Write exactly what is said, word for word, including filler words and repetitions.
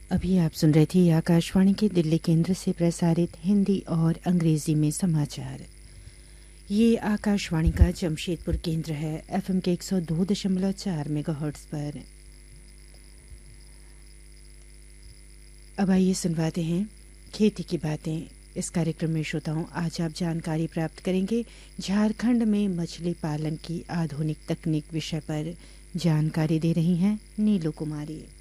अभी आप सुन रहे थे आकाशवाणी के दिल्ली केंद्र से प्रसारित हिंदी और अंग्रेजी में समाचार। ये आकाशवाणी का जमशेदपुर केंद्र है, एफएम के एक सौ दो दशमलव चार मेगाहर्ट्ज पर। अब आइए सुनवाते हैं खेती की बातें। इस कार्यक्रम में श्रोताओं आज आप जानकारी प्राप्त करेंगे झारखंड में मछली पालन की आधुनिक तकनीक विषय पर। जानकारी दे रही हैं नीलू कुमारी।